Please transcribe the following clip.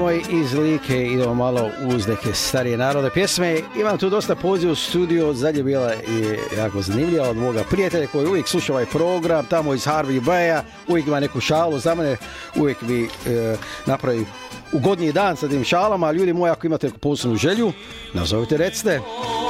moji, iz Like idemo malo uz neke starije narode pjesme. Imam tu dosta poziva u studio, zadnje bila i jako zanimljiva od moga prijatelja koji uvijek sluša ovaj program, tamo iz Harvey Baya, uvijek ima neku šalu za mene, uvijek mi napravi ugodniji dan sa tim šalama. Ljudi moji, ako imate posebnu želju, nazovite, recite.